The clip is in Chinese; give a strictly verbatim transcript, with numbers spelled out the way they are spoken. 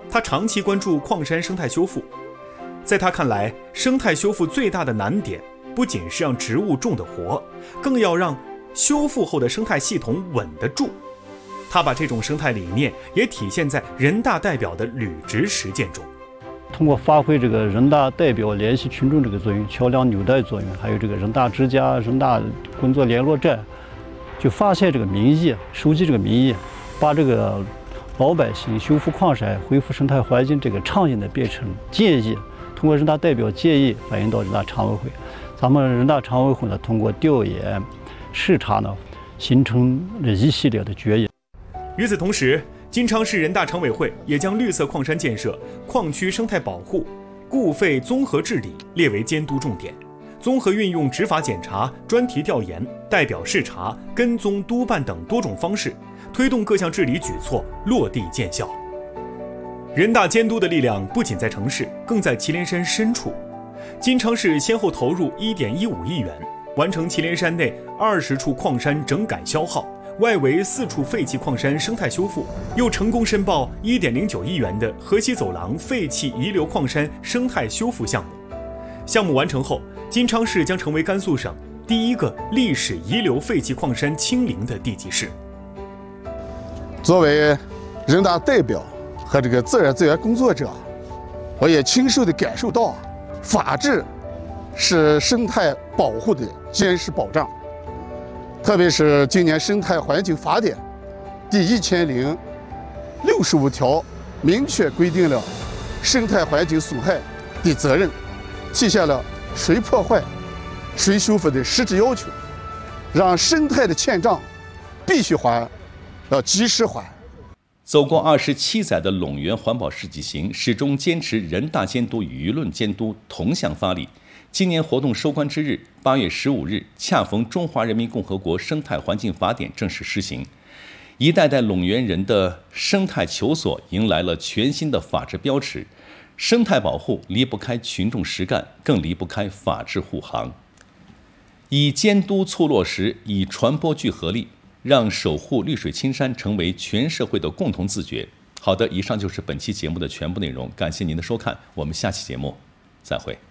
他长期关注矿山生态修复。在他看来，生态修复最大的难点不仅是让植物种得活，更要让修复后的生态系统稳得住。他把这种生态理念也体现在人大代表的履职实践中。 通过发挥这个人大代表联系群众这个作用、桥梁纽带作用，还有这个人大之家、人大工作联络站，就发现这个民意，收集这个民意，把这个老百姓修复矿山、恢复生态环境这个倡议呢变成建议，通过人大代表建议反映到人大常委会，咱们人大常委会呢通过调研、视察呢，形成了一系列的决议。 与此同时，金昌市人大常委会也将绿色矿山建设、矿区生态保护、固废综合治理列为监督重点，综合运用执法检查、专题调研、代表视察、跟踪督办等多种方式，推动各项治理举措落地见效。人大监督的力量不仅在城市，更在祁连山深处。金昌市先后投入 一点一五亿元，完成祁连山内二十处矿山整改消耗，外围四处废弃矿山生态修复，又成功申报 一点零九亿元的河西走廊废弃遗留矿山生态修复项目。项目完成后，金昌市将成为甘肃省第一个历史遗留废弃矿山清零的地级市。 作为人大代表和这个自然资源工作者，我也亲身地感受到，法治是生态保护的坚实保障。特别是今年生态环境法典第一千零六十五条明确规定了生态环境损害的责任，体现了谁破坏谁修复的实质要求，让生态的欠账必须还，要及时还。 走过二十七载的陇源环保市集行，始终坚持人大监督与舆论监督同向发力。今年活动收官之日，八月十五日，恰逢中华人民共和国生态环境法典正式施行，一代代陇源人的生态求索迎来了全新的法治标尺。生态保护离不开群众实干，更离不开法治护航。以监督促落实，以传播聚合力，让守护绿水青山成为全社会的共同自觉。好的，以上就是本期节目的全部内容，感谢您的收看，我们下期节目再会。